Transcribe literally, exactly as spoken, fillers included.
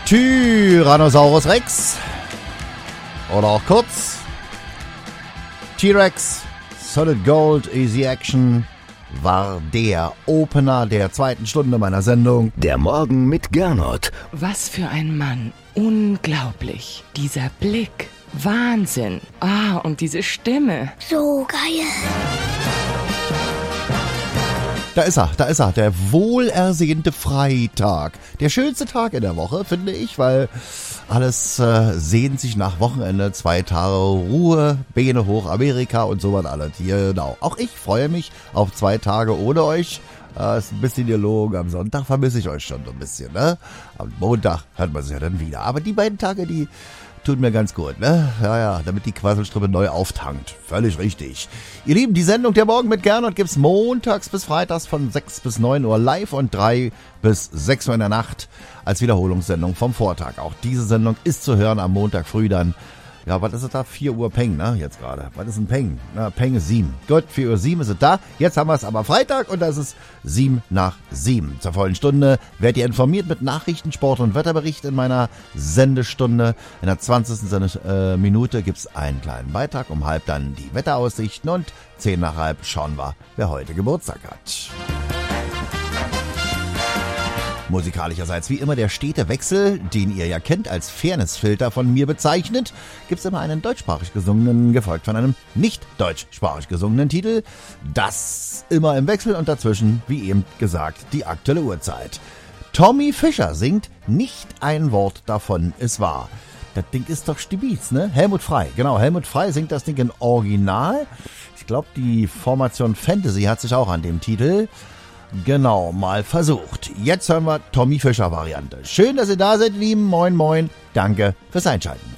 Tyrannosaurus Rex oder auch kurz T-Rex Solid Gold Easy Action war der Opener der zweiten Stunde meiner Sendung. Der Morgen mit Gernot. Was für ein Mann. Unglaublich. Dieser Blick. Wahnsinn. Ah, und diese Stimme. So geil. Da ist er, da ist er, der wohlersehnte Freitag. Der schönste Tag in der Woche, finde ich, weil alles äh, sehnt sich nach Wochenende, zwei Tage Ruhe, Beine hoch, Amerika und so was alles. Hier, genau. Auch ich freue mich auf zwei Tage ohne euch. Äh, ist ein bisschen gelogen. Am Sonntag vermisse ich euch schon so ein bisschen, ne? Am Montag hört man sich ja dann wieder. Aber die beiden Tage, die tut mir ganz gut, ne? Ja, ja, damit die Quasselstrippe neu auftankt. Völlig richtig. Ihr Lieben, die Sendung Der Morgen mit Gernot gibt's montags bis freitags von sechs bis neun Uhr live und drei bis sechs Uhr in der Nacht als Wiederholungssendung vom Vortag. Auch diese Sendung ist zu hören am Montag früh dann. Ja, was ist es da? vier Uhr Peng, ne? Jetzt gerade. Was ist ein Peng? Na, Peng ist sieben. Gut, vier Uhr sieben ist es da. Jetzt haben wir es aber Freitag und das ist sieben nach sieben. Zur vollen Stunde werdet ihr informiert mit Nachrichten, Sport und Wetterbericht in meiner Sendestunde. In der zwanzigsten Sende, äh, Minute gibt's einen kleinen Beitrag. Um halb dann die Wetteraussichten und zehn nach halb schauen wir, wer heute Geburtstag hat. Musikalischerseits wie immer der stete Wechsel, den ihr ja kennt als Fairnessfilter von mir bezeichnet, gibt's immer einen deutschsprachig gesungenen, gefolgt von einem nicht deutschsprachig gesungenen Titel. Das immer im Wechsel und dazwischen, wie eben gesagt, die aktuelle Uhrzeit. Tommy Fischer singt Nicht ein Wort davon ist wahr. Das Ding ist doch Stibiz, ne? Helmut Frey, genau, Helmut Frey singt das Ding in Original. Ich glaube, die Formation Fantasy hat sich auch an dem Titel genau mal versucht. Jetzt hören wir Tommy Fischer Variante. Schön, dass ihr da seid, lieben. Moin, moin. Danke fürs Einschalten.